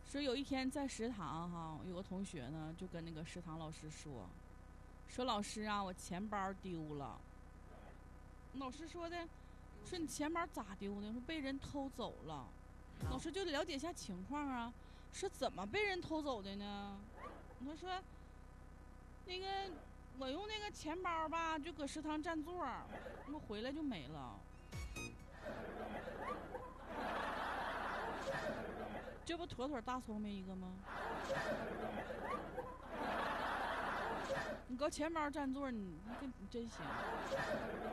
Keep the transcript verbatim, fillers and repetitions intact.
说有一天在食堂哈，有个同学呢就跟那个食堂老师说，说老师啊，我钱包丢了。老师说的，说你钱包咋丢的？说被人偷走了。老师就了解一下情况啊，说怎么被人偷走的呢？他说，那个我用那个钱包吧，就搁食堂占座，我回来就没了。这不妥妥大聪明一个吗？你搁钱包占座，你你你真行。